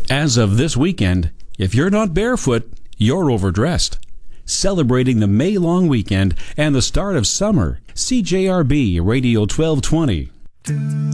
As of this weekend, if you're not barefoot, you're overdressed. Celebrating the May long weekend and the start of summer, CJRB Radio 1220.